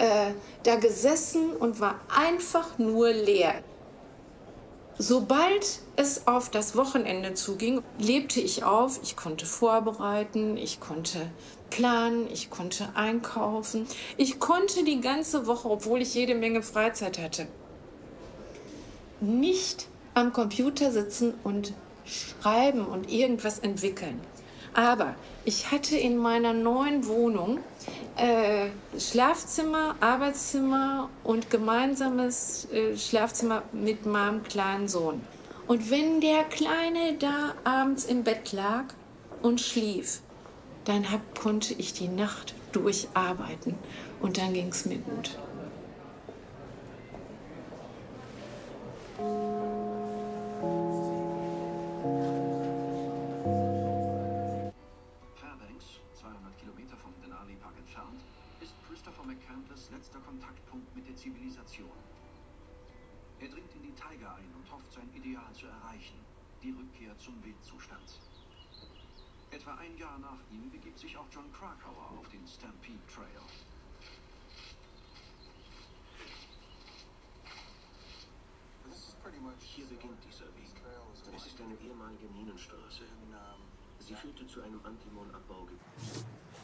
da gesessen und war einfach nur leer. Sobald es auf das Wochenende zuging, lebte ich auf. Ich konnte vorbereiten, ich konnte planen, ich konnte einkaufen. Ich konnte die ganze Woche, obwohl ich jede Menge Freizeit hatte, nicht am Computer sitzen und schreiben und irgendwas entwickeln. Aber ich hatte in meiner neuen Wohnung Schlafzimmer, Arbeitszimmer und gemeinsames Schlafzimmer mit meinem kleinen Sohn. Und wenn der Kleine da abends im Bett lag und schlief, dann konnte ich die Nacht durcharbeiten und dann ging es mir gut. Fairbanks, 200 Kilometer vom Denali Park entfernt, ist Christopher McCandless letzter Kontaktpunkt mit der Zivilisation. Er dringt in die Taiga ein und hofft, sein Ideal zu erreichen, die Rückkehr zum Wildzustand. Etwa ein Jahr nach ihm begibt sich auch Jon Krakauer auf den Stampede Trail. Hier beginnt dieser Weg. Es ist eine ehemalige Minenstraße. Sie führte zu einem Antimon-Abbaugebiet.